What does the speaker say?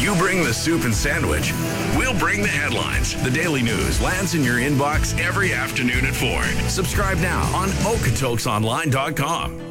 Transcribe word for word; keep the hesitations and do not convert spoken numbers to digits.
You bring the soup and sandwich. We'll bring the headlines. The Daily News lands in your inbox every afternoon at four. Subscribe now on okotoksonline dot com.